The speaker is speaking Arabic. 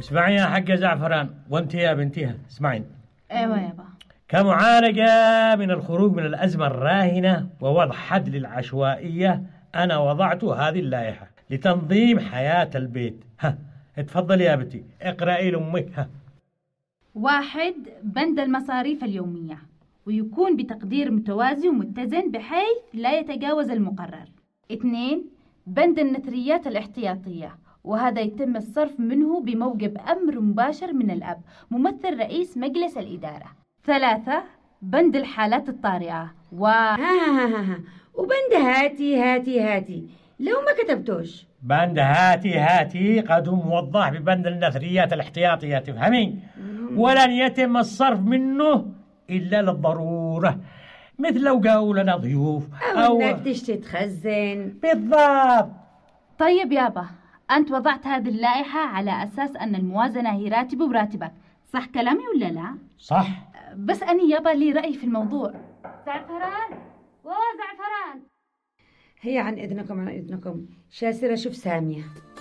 اسمعي يا حق زعفران، وانت يا بنتيها اسمعين. ايوه يابا. كمعالجة من الخروج من الأزمة الراهنة ووضع حد للعشوائية، أنا وضعت هذه اللائحة لتنظيم حياة البيت. اتفضلي يا بنتي اقرأي لأمك. 1. بند المصاريف اليومية، ويكون بتقدير متوازي ومتزن بحيث لا يتجاوز المقرر. 2. بند النثريات الاحتياطية، وهذا يتم الصرف منه بموجب أمر مباشر من الأب ممثل رئيس مجلس الإدارة. 3. بند الحالات الطارئة وبند هاتي لو ما كتبتوش. بند هاتي قد موضح ببند النثريات الاحتياطية، تفهمين؟ ولن يتم الصرف منه إلا للضرورة، مثل لو قالوا لنا ضيوف أو إنك تشتي تخزن. بالضبط. طيب يابا، أنت وضعت هذه اللائحة على أساس أن الموازنة هي راتبي وراتبك، صح كلامي ولا لا؟ صح. بس أنا يابا لي رأي في الموضوع. زعفران زعفران، هي عن إذنكم شاسرة، شوف سامية.